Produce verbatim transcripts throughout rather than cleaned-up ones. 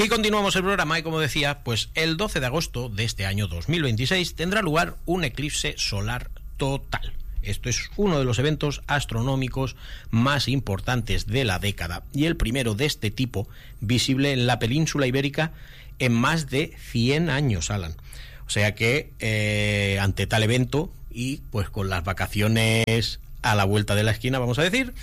Y continuamos el programa y, como decía, pues el doce de agosto de este año dos mil veintiséis tendrá lugar un eclipse solar total. Esto es uno de los eventos astronómicos más importantes de la década y el primero de este tipo visible en la península ibérica en más de cien años, Alan. O sea que eh, ante tal evento y pues con las vacaciones a la vuelta de la esquina, vamos a decir,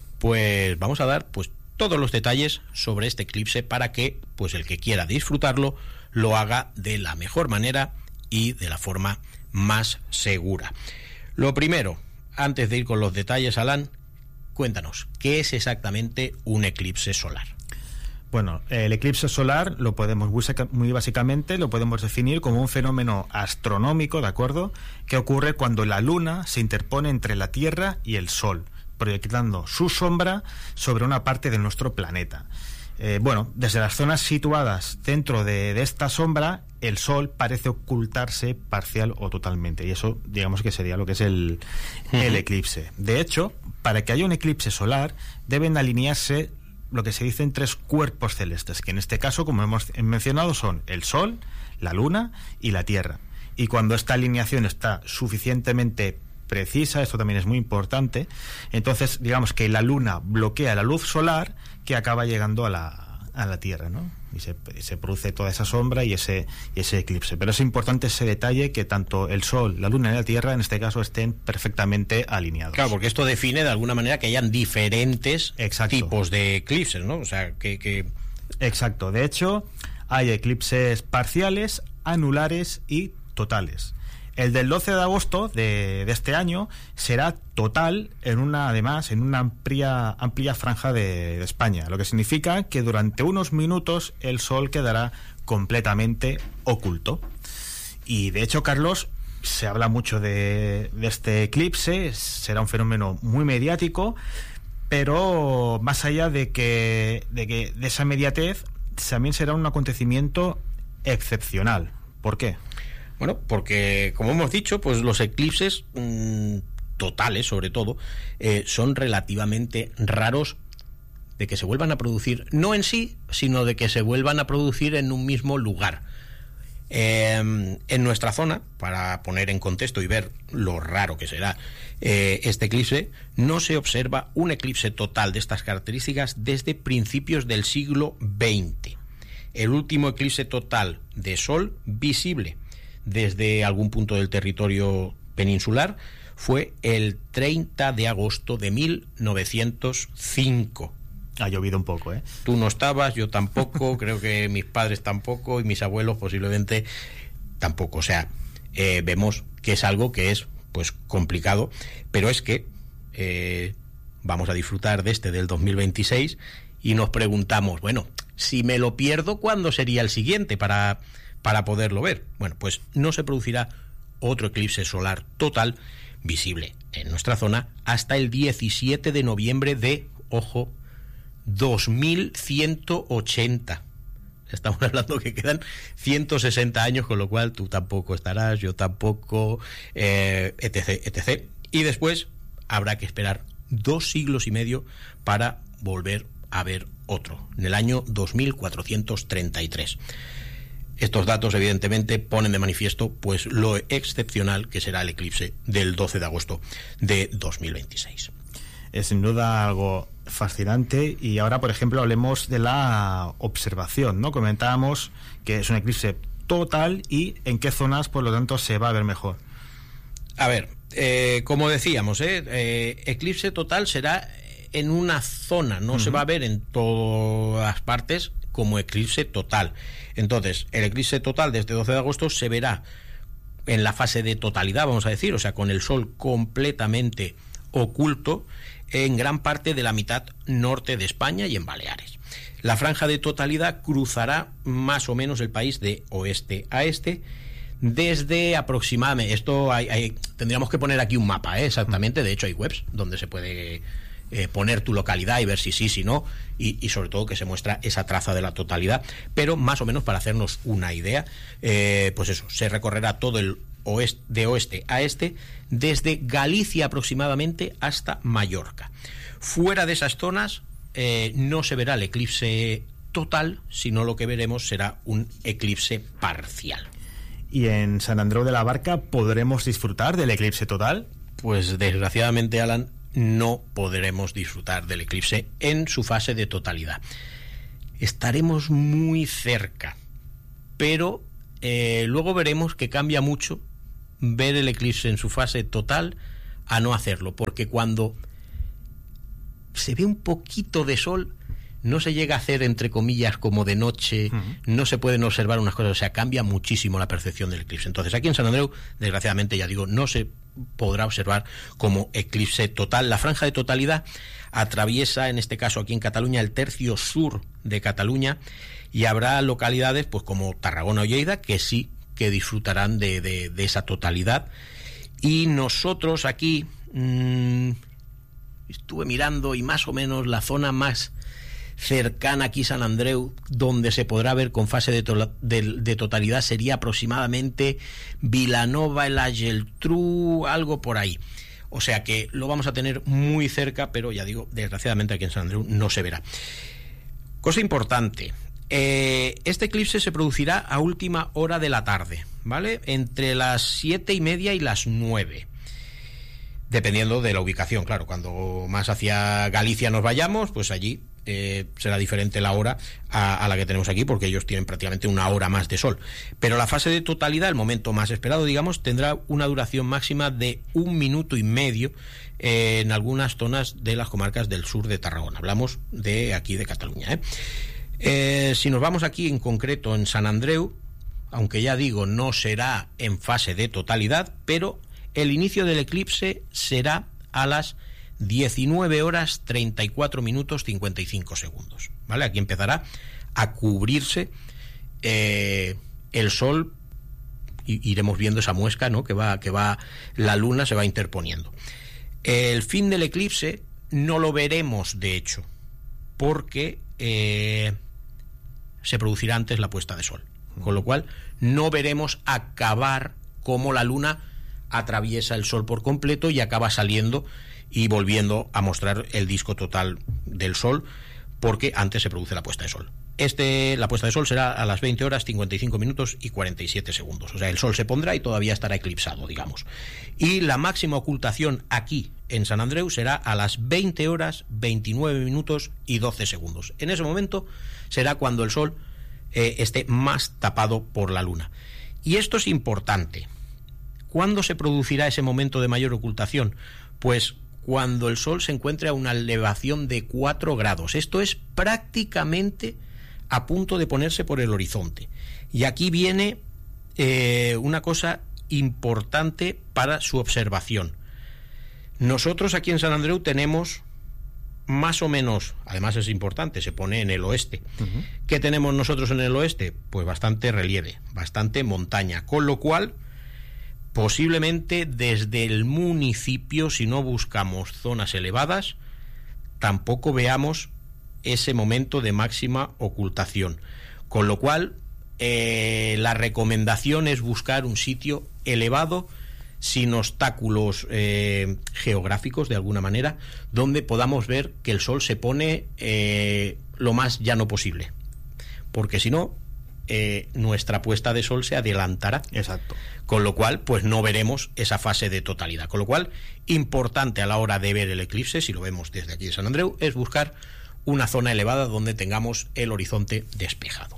pues vamos a dar pues todos los detalles sobre este eclipse para que pues el que quiera disfrutarlo lo haga de la mejor manera y de la forma más segura. Lo primero, antes de ir con los detalles, Alan, cuéntanos, ¿qué es exactamente un eclipse solar? Bueno, el eclipse solar lo podemos muy básicamente lo podemos definir como un fenómeno astronómico, ¿de acuerdo?, que ocurre cuando la Luna se interpone entre la Tierra y el Sol, proyectando su sombra sobre una parte de nuestro planeta. Eh, bueno, desde las zonas situadas dentro de, de esta sombra, el Sol parece ocultarse parcial o totalmente, y eso digamos que sería lo que es el, el eclipse. De hecho, para que haya un eclipse solar deben alinearse lo que se dicen tres cuerpos celestes, que en este caso, como hemos mencionado, son el Sol, la Luna y la Tierra. Y cuando esta alineación está suficientemente precisa, esto también es muy importante, entonces digamos que la Luna bloquea la luz solar que acaba llegando a la, a la Tierra, ¿no? Y se, se produce toda esa sombra y ese, y ese eclipse. Pero es importante ese detalle, que tanto el Sol, la Luna y la Tierra en este caso estén perfectamente alineados. Claro, porque esto define de alguna manera que hayan diferentes Exacto. tipos de eclipses, ¿no? O sea, que, que... Exacto. De hecho, hay eclipses parciales, anulares y totales. El del doce de agosto de, de este año será total en una, además, en una amplia, amplia franja de, de España, lo que significa que durante unos minutos el Sol quedará completamente oculto. Y de hecho, Carlos, se habla mucho de, de este eclipse, será un fenómeno muy mediático, pero más allá de que, de que de esa inmediatez, también será un acontecimiento excepcional. ¿Por qué? Bueno, porque, como hemos dicho, pues los eclipses mmm, totales, sobre todo, eh, son relativamente raros de que se vuelvan a producir, no en sí, sino de que se vuelvan a producir en un mismo lugar. Eh, en nuestra zona, para poner en contexto y ver lo raro que será eh, este eclipse, no se observa un eclipse total de estas características desde principios del siglo veinte. El último eclipse total de Sol visible desde algún punto del territorio peninsular fue el treinta de agosto de mil novecientos cinco. Ha llovido un poco, ¿eh? Tú no estabas, yo tampoco, creo que mis padres tampoco y mis abuelos posiblemente tampoco. O sea, eh, vemos que es algo que es pues complicado, pero es que eh, vamos a disfrutar de este del dos mil veintiséis y nos preguntamos, bueno, si me lo pierdo, ¿cuándo sería el siguiente para... para poderlo ver? Bueno, pues no se producirá otro eclipse solar total visible en nuestra zona hasta el diecisiete de noviembre de, ojo, dos mil ciento ochenta. Estamos hablando que quedan ciento sesenta años, con lo cual tú tampoco estarás, yo tampoco, eh, etc, etcétera. Y después habrá que esperar dos siglos y medio para volver a ver otro, en el año dos mil cuatrocientos treinta y tres. Estos datos, evidentemente, ponen de manifiesto pues lo excepcional que será el eclipse del doce de agosto de dos mil veintiséis. Es sin duda algo fascinante. Y ahora, por ejemplo, hablemos de la observación, ¿no? Comentábamos que es un eclipse total y en qué zonas, por lo tanto, se va a ver mejor. A ver, eh, como decíamos, eh, eh, eclipse total será en una zona, no uh-huh. se va a ver en todas partes como eclipse total. Entonces, el eclipse total desde doce de agosto se verá en la fase de totalidad, vamos a decir, o sea, con el Sol completamente oculto en gran parte de la mitad norte de España y en Baleares. La franja de totalidad cruzará más o menos el país de oeste a este desde aproximadamente, esto hay, hay, tendríamos que poner aquí un mapa, ¿eh? Exactamente, de hecho hay webs donde se puede eh, poner tu localidad y ver si sí, si no, y, y sobre todo que se muestra esa traza de la totalidad, pero más o menos para hacernos una idea, eh, pues eso, se recorrerá todo el oeste, de oeste a este, desde Galicia aproximadamente hasta Mallorca. Fuera de esas zonas eh, no se verá el eclipse total, sino lo que veremos será un eclipse parcial. ¿Y en San Andreu de la Barca podremos disfrutar del eclipse total? Pues desgraciadamente, Alan, no podremos disfrutar del eclipse en su fase de totalidad. Estaremos muy cerca, pero eh, luego veremos que cambia mucho ver el eclipse en su fase total a no hacerlo, porque cuando se ve un poquito de sol, no se llega a hacer, entre comillas, como de noche, uh-huh. no se pueden observar unas cosas, o sea, cambia muchísimo la percepción del eclipse. Entonces, aquí en San Andreu, desgraciadamente, ya digo, no se podrá observar como eclipse total. La franja de totalidad atraviesa, en este caso aquí en Cataluña, el tercio sur de Cataluña, y habrá localidades, pues como Tarragona o Lleida, que sí que disfrutarán de, de, de esa totalidad. Y nosotros aquí mmm, estuve mirando, y más o menos la zona más cercana aquí, San Andreu, donde se podrá ver con fase de, to de, de totalidad, sería aproximadamente Vilanova, el la Geltrú, algo por ahí. O sea que lo vamos a tener muy cerca, pero ya digo, desgraciadamente aquí en San Andreu no se verá. Cosa importante, eh, este eclipse se producirá a última hora de la tarde, ¿vale? Entre las siete y media y las nueve. Dependiendo de la ubicación, claro, cuando más hacia Galicia nos vayamos, pues allí eh, será diferente la hora a, a la que tenemos aquí, porque ellos tienen prácticamente una hora más de sol. Pero la fase de totalidad, el momento más esperado, digamos, tendrá una duración máxima de un minuto y medio eh, en algunas zonas de las comarcas del sur de Tarragona. Hablamos de aquí de Cataluña, ¿eh? Eh, si nos vamos aquí en concreto en San Andreu, aunque ya digo, no será en fase de totalidad, pero el inicio del eclipse será a las diecinueve horas treinta y cuatro minutos cincuenta y cinco segundos, ¿vale? Aquí empezará a cubrirse eh, el sol, y iremos viendo esa muesca, ¿no? Que va, que va, la luna se va interponiendo. El fin del eclipse no lo veremos, de hecho, porque eh, se producirá antes la puesta de sol, con lo cual no veremos acabar como la luna atraviesa el sol por completo y acaba saliendo y volviendo a mostrar el disco total del sol, porque antes se produce la puesta de sol. Este, la puesta de sol será a las veinte horas cincuenta y cinco minutos y cuarenta y siete segundos. O sea, el sol se pondrá y todavía estará eclipsado, digamos. Y la máxima ocultación aquí en San Andreu será a las veinte horas veintinueve minutos y doce segundos. En ese momento será cuando el sol eh, esté más tapado por la luna. Y esto es importante. ¿Cuándo se producirá ese momento de mayor ocultación? Pues cuando el sol se encuentre a una elevación de cuatro grados. Esto es prácticamente a punto de ponerse por el horizonte. Y aquí viene eh, una cosa importante para su observación. Nosotros aquí en San Andreu tenemos más o menos, además es importante, se pone en el oeste. Uh-huh. ¿Qué tenemos nosotros en el oeste? Pues bastante relieve, bastante montaña, con lo cual posiblemente desde el municipio, si no buscamos zonas elevadas, tampoco veamos ese momento de máxima ocultación. Con lo cual, eh, la recomendación es buscar un sitio elevado, sin obstáculos eh, geográficos, de alguna manera, donde podamos ver que el sol se pone eh, lo más llano posible. Porque si no, Eh, nuestra puesta de sol se adelantará. Exacto. Con lo cual, pues no veremos esa fase de totalidad. Con lo cual, importante a la hora de ver el eclipse, si lo vemos desde aquí de San Andreu, es buscar una zona elevada donde tengamos el horizonte despejado.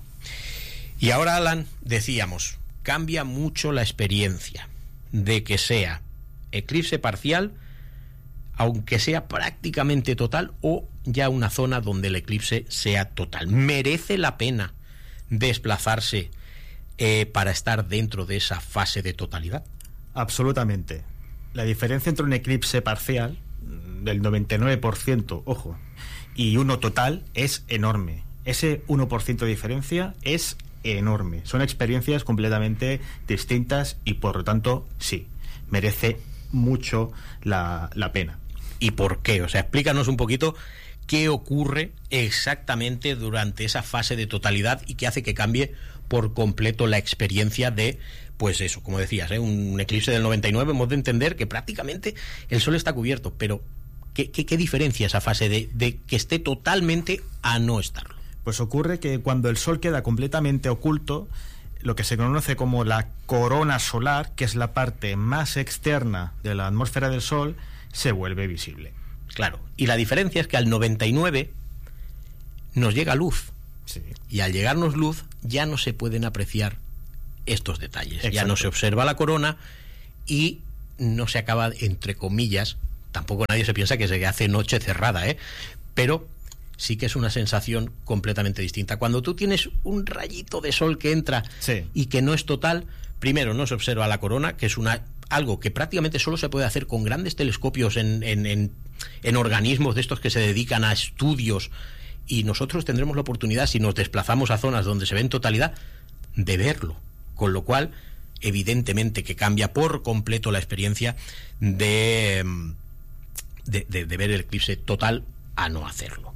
Y ahora, Alan, decíamos, cambia mucho la experiencia de que sea eclipse parcial, aunque sea prácticamente total, o ya una zona donde el eclipse sea total. Merece la pena desplazarse eh, para estar dentro de esa fase de totalidad. Absolutamente. La diferencia entre un eclipse parcial del noventa y nueve por ciento, ojo, y uno total es enorme. Ese uno por ciento de diferencia es enorme. Son experiencias completamente distintas y por lo tanto sí, merece mucho la, la pena. ¿Y por qué? O sea, explícanos un poquito qué ocurre exactamente durante esa fase de totalidad y qué hace que cambie por completo la experiencia de, pues eso, como decías, ¿eh? un eclipse del noventa y nueve, hemos de entender que prácticamente el sol está cubierto, pero ¿qué, qué, qué diferencia esa fase de, de que esté totalmente a no estarlo? Pues ocurre que cuando el Sol queda completamente oculto, lo que se conoce como la corona solar, que es la parte más externa de la atmósfera del Sol, se vuelve visible. Claro, y la diferencia es que al noventa y nueve nos llega luz. Sí. Y al llegarnos luz ya no se pueden apreciar estos detalles. Exacto. Ya no se observa la corona y no se acaba, entre comillas, tampoco nadie se piensa que se hace noche cerrada, ¿eh? Pero sí que es una sensación completamente distinta. Cuando tú tienes un rayito de sol que entra sí. y que no es total, primero no se observa la corona, que es una algo que prácticamente solo se puede hacer con grandes telescopios en, en, en, en organismos de estos que se dedican a estudios, y nosotros tendremos la oportunidad, si nos desplazamos a zonas donde se ve en totalidad, de verlo, con lo cual evidentemente que cambia por completo la experiencia de, de, de, de ver el eclipse total a no hacerlo.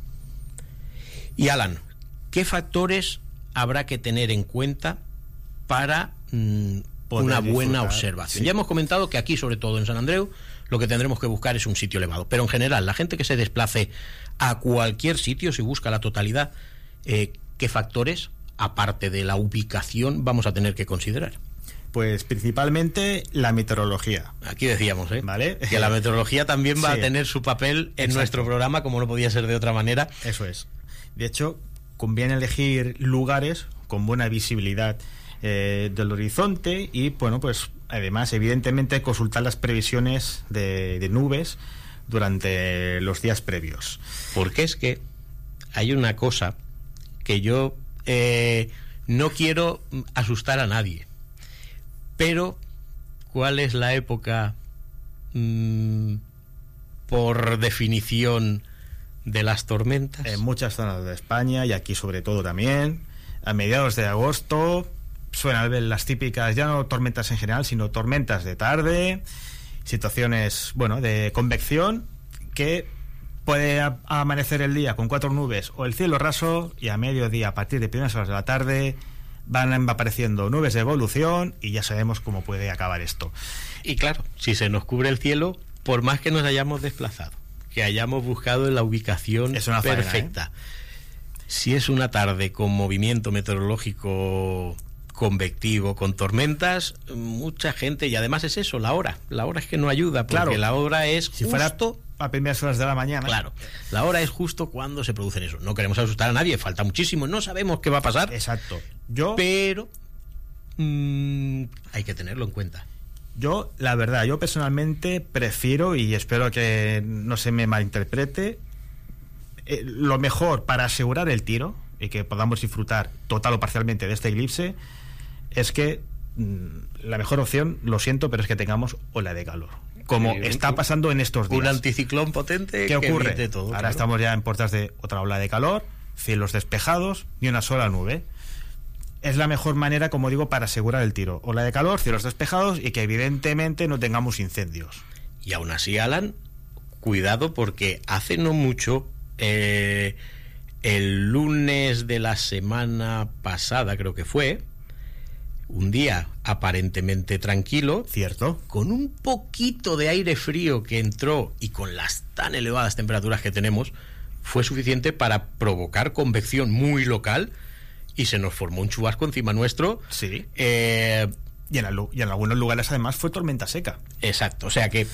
Y Alan, ¿qué factores habrá que tener en cuenta para mmm, una buena observación? Sí. Ya hemos comentado que aquí, sobre todo en San Andreu, lo que tendremos que buscar es un sitio elevado, pero en general, la gente que se desplace a cualquier sitio, si busca la totalidad, eh, ¿qué factores, aparte de la ubicación, vamos a tener que considerar? Pues principalmente la meteorología. Aquí decíamos, ¿eh? ¿Vale? Que la meteorología también va sí. a tener su papel en Exacto. nuestro programa, como no podía ser de otra manera. Eso es. De hecho, conviene elegir lugares con buena visibilidad eh, del horizonte y, bueno, pues además, evidentemente, consultar las previsiones de, de nubes durante los días previos. Porque es que hay una cosa que yo eh, no quiero asustar a nadie, pero ¿cuál es la época mmm, por definición de las tormentas? En muchas zonas de España y aquí sobre todo también, a mediados de agosto suelen haber las típicas, ya no tormentas en general, sino tormentas de tarde, situaciones, bueno, de convección, que puede a- amanecer el día con cuatro nubes o el cielo raso, y a mediodía, a partir de primeras horas de la tarde, van apareciendo nubes de evolución y ya sabemos cómo puede acabar esto. Y claro, si se nos cubre el cielo, por más que nos hayamos desplazado, que hayamos buscado la ubicación es una faena, perfecta, ¿eh? Si es una tarde con movimiento meteorológico convectivo, con tormentas, mucha gente, y además es eso, la hora, la hora es que no ayuda, porque claro, la hora es si justo, fuera a primeras horas de la mañana. Claro, la hora es justo cuando se producen eso. No queremos asustar a nadie, falta muchísimo, no sabemos qué va a pasar. Exacto. Yo, pero mmm, hay que tenerlo en cuenta. Yo, la verdad, yo personalmente prefiero, y espero que no se me malinterprete, eh, lo mejor para asegurar el tiro y que podamos disfrutar total o parcialmente de este eclipse es que mmm, la mejor opción, lo siento, pero es que tengamos ola de calor, como sí, está pasando en estos días. Un anticiclón potente. ¿Qué que ocurre? evite todo, Ahora claro. Estamos ya en puertas de otra ola de calor, cielos despejados, ni una sola nube. Es la mejor manera, como digo, para asegurar el tiro. Ola de calor, cielos despejados y que evidentemente no tengamos incendios. Y aún así, Alan, cuidado, porque hace no mucho, eh, el lunes de la semana pasada, creo que fue, un día aparentemente tranquilo, cierto, con un poquito de aire frío que entró y con las tan elevadas temperaturas que tenemos, fue suficiente para provocar convección muy local y se nos formó un chubasco encima nuestro. Sí. Eh, y, en, y en algunos lugares además fue tormenta seca. Exacto, o sea que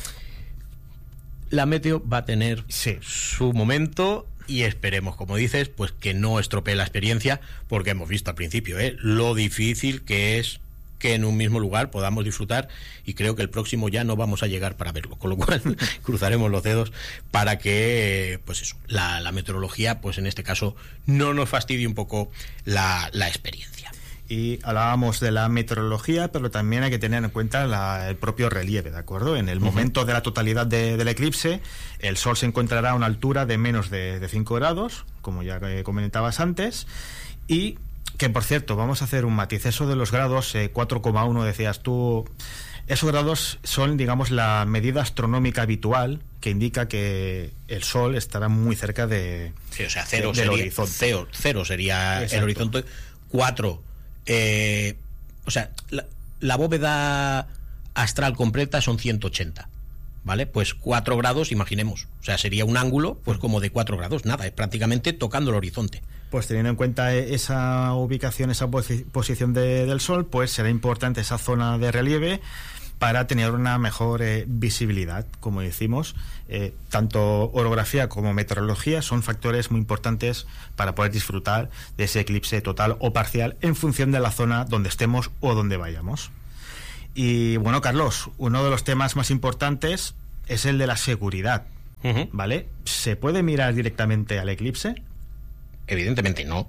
la meteo va a tener sí. su momento y esperemos, como dices, pues que no estropee la experiencia, porque hemos visto al principio ¿eh? lo difícil que es que en un mismo lugar podamos disfrutar, y creo que el próximo ya no vamos a llegar para verlo, con lo cual cruzaremos los dedos para que, pues eso, la, la meteorología, pues en este caso, no nos fastidie un poco la, la experiencia. Y hablábamos de la meteorología, pero también hay que tener en cuenta la, el propio relieve, ¿de acuerdo? En el uh-huh. momento de la totalidad de, del eclipse, el Sol se encontrará a una altura de menos de, de cinco grados, como ya comentabas antes, y que, por cierto, vamos a hacer un matiz. Eso de los grados, eh, cuatro coma uno decías tú, esos grados son, digamos, la medida astronómica habitual que indica que el Sol estará muy cerca de, sí, o sea, cero de, sería, del horizonte. Cero, cero sería Exacto. el horizonte, cuatro, eh, o sea, la, la bóveda astral completa son ciento ochenta, ¿vale? Pues cuatro grados, imaginemos, o sea, sería un ángulo, pues como de cuatro grados, nada, es prácticamente tocando el horizonte. Pues teniendo en cuenta esa ubicación, esa posi- posición de, del Sol, pues será importante esa zona de relieve para tener una mejor eh, visibilidad. Como decimos, eh, tanto orografía como meteorología son factores muy importantes para poder disfrutar de ese eclipse total o parcial en función de la zona donde estemos o donde vayamos. Y bueno, Carlos, uno de los temas más importantes es el de la seguridad, uh-huh. ¿vale? ¿Se puede mirar directamente al eclipse? Evidentemente no.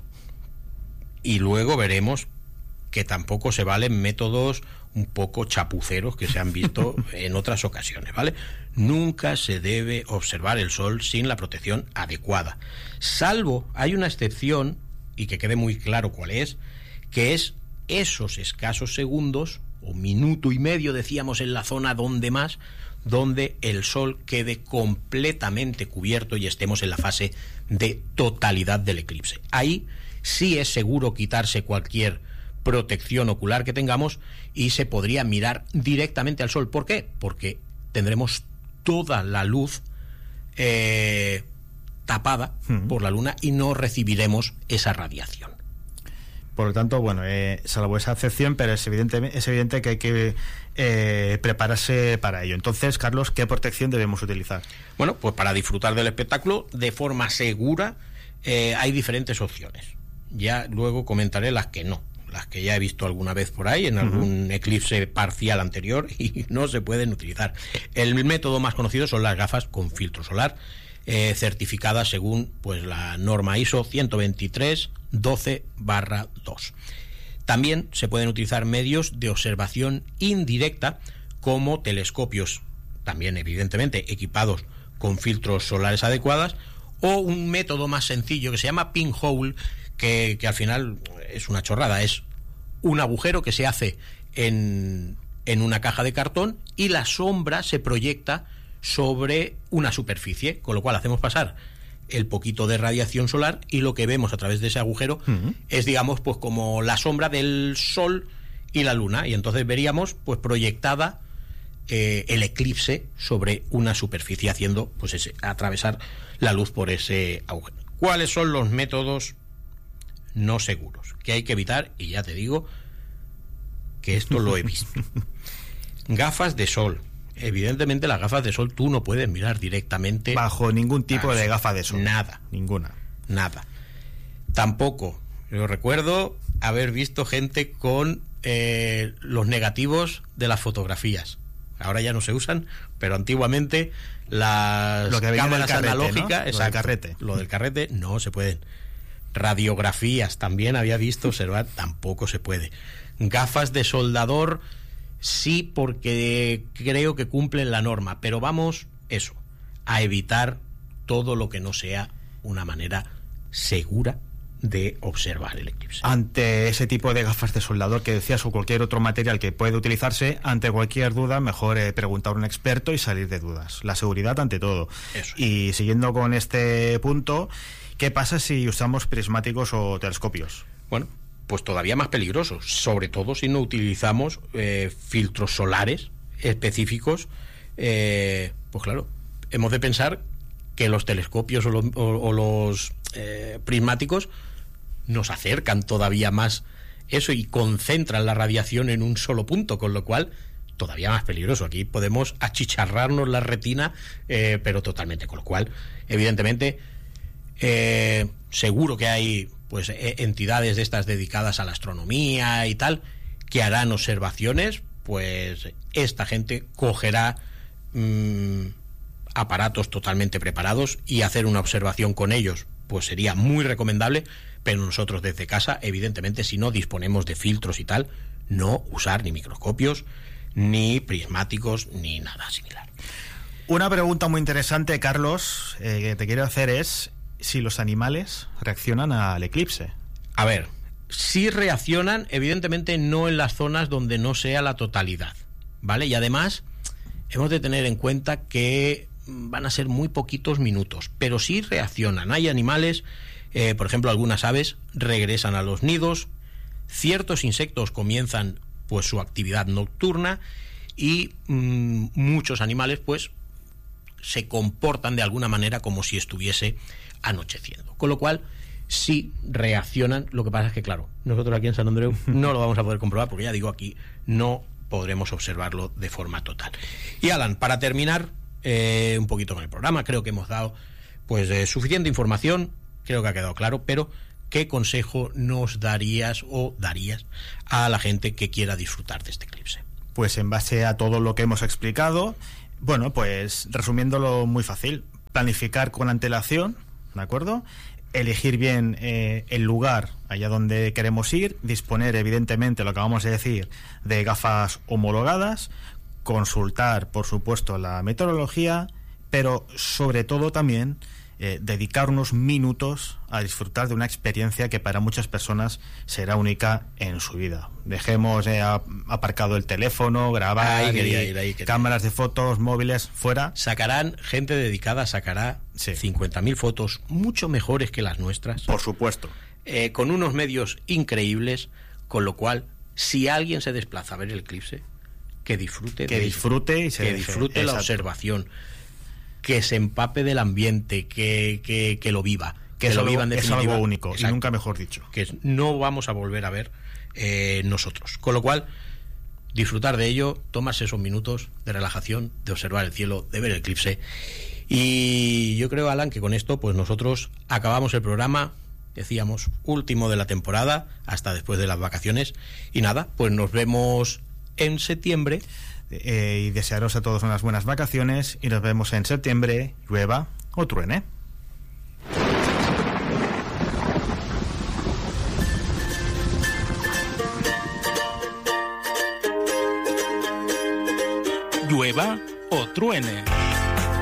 Y luego veremos que tampoco se valen métodos un poco chapuceros que se han visto en otras ocasiones, ¿vale? Nunca se debe observar el sol sin la protección adecuada. Salvo, hay una excepción, y que quede muy claro cuál es, que es esos escasos segundos, o minuto y medio, decíamos, en la zona donde más, donde el sol quede completamente cubierto y estemos en la fase de totalidad del eclipse. Ahí sí es seguro quitarse cualquier protección ocular que tengamos y se podría mirar directamente al sol. ¿Por qué? Porque tendremos toda la luz eh, tapada uh-huh. por la luna y no recibiremos esa radiación. Por lo tanto, bueno, eh, salvo esa excepción, pero es evidente, es evidente que hay que eh, prepararse para ello. Entonces, Carlos, ¿qué protección debemos utilizar? Bueno, pues para disfrutar del espectáculo de forma segura eh, hay diferentes opciones. Ya luego comentaré las que no, las que ya he visto alguna vez por ahí en algún uh-huh. eclipse parcial anterior y no se pueden utilizar. El método más conocido son las gafas con filtro solar, eh, certificadas según pues la norma I S O ciento veintitrés doce barra dos. También se pueden utilizar medios de observación indirecta como telescopios, también evidentemente equipados con filtros solares adecuados, o un método más sencillo que se llama pinhole, que, que al final es una chorrada, es un agujero que se hace en, en una caja de cartón y la sombra se proyecta sobre una superficie, con lo cual hacemos pasar el poquito de radiación solar y lo que vemos a través de ese agujero uh-huh. es, digamos, pues como la sombra del sol y la luna, y entonces veríamos pues proyectada eh, el eclipse sobre una superficie, haciendo pues ese, atravesar la luz por ese agujero. ¿Cuáles son los métodos no seguros que hay que evitar? Y ya te digo que esto lo he visto. Gafas de sol. Evidentemente las gafas de sol tú no puedes mirar directamente bajo ningún tipo de gafa de sol. Nada. Ninguna. Nada. Tampoco. Yo recuerdo haber visto gente con eh, los negativos de las fotografías. Ahora ya no se usan, pero antiguamente las lo que cámaras carrete, analógicas, ¿no? exacto, lo del carrete. Lo del carrete no se pueden. Radiografías también había visto observar, tampoco se puede. Gafas de soldador sí, porque creo que cumplen la norma, pero vamos, eso, a evitar todo lo que no sea una manera segura de observar el eclipse. Ante ese tipo de gafas de soldador que decías, o cualquier otro material que puede utilizarse, ante cualquier duda, mejor eh, preguntar a un experto y salir de dudas. La seguridad ante todo. Eso. Y siguiendo con este punto, ¿qué pasa si usamos prismáticos o telescopios? Bueno, pues todavía más peligrosos, sobre todo si no utilizamos eh, filtros solares específicos. Eh, pues claro, hemos de pensar que los telescopios o, lo, o, o los eh, prismáticos nos acercan todavía más eso y concentran la radiación en un solo punto, con lo cual todavía más peligroso. Aquí podemos achicharrarnos la retina, eh, pero totalmente, con lo cual, evidentemente, eh, seguro que hay pues entidades de estas dedicadas a la astronomía y tal, que harán observaciones, pues esta gente cogerá mmm, aparatos totalmente preparados y hacer una observación con ellos, pues sería muy recomendable, pero nosotros desde casa, evidentemente, si no disponemos de filtros y tal, no usar ni microscopios, ni prismáticos, ni nada similar. Una pregunta muy interesante, Carlos, eh, que te quiero hacer es si los animales reaccionan al eclipse. A ver, si reaccionan, evidentemente no en las zonas donde no sea la totalidad, ¿vale? Y además hemos de tener en cuenta que van a ser muy poquitos minutos, pero sí reaccionan. Hay animales, eh, por ejemplo, algunas aves regresan a los nidos, ciertos insectos comienzan pues su actividad nocturna y mmm, muchos animales pues se comportan de alguna manera como si estuviese anocheciendo. Con lo cual, si reaccionan. Lo que pasa es que, claro, nosotros aquí en San Andreu no lo vamos a poder comprobar, porque ya digo, aquí no podremos observarlo de forma total. Y Alan, para terminar eh, un poquito con el programa, creo que hemos dado pues eh, suficiente información, creo que ha quedado claro, pero ¿qué consejo nos darías o darías a la gente que quiera disfrutar de este eclipse? Pues en base a todo lo que hemos explicado, bueno, pues resumiéndolo muy fácil, planificar con antelación, ¿de acuerdo? Elegir bien eh, el lugar allá donde queremos ir, disponer evidentemente, lo que acabamos de decir, de gafas homologadas, consultar, por supuesto, la meteorología, pero sobre todo también eh, dedicar unos minutos a disfrutar de una experiencia que para muchas personas será única en su vida. Dejemos eh, aparcado el teléfono, grabar, ahí quería ir, ahí quería. Cámaras de fotos, móviles, fuera. Sacarán, gente dedicada sacará sí. cincuenta mil fotos mucho mejores que las nuestras. Por supuesto. Eh, con unos medios increíbles, con lo cual, si alguien se desplaza a ver el eclipse, que disfrute que de disfrute ello, y se que deje. disfrute Exacto. la observación, que se empape del ambiente, que, que, que lo viva, que, que es lo algo, viva en definitiva. Es algo único. Exacto. Y nunca mejor dicho, que no vamos a volver a ver eh, nosotros, con lo cual disfrutar de ello, tomarse esos minutos de relajación, de observar el cielo, de ver el eclipse. Y yo creo, Alan, que con esto pues nosotros acabamos el programa, decíamos, último de la temporada, hasta después de las vacaciones, y nada, pues nos vemos en septiembre. Eh, y desearos a todos unas buenas vacaciones y nos vemos en septiembre, llueva o truene. Llueva o truene.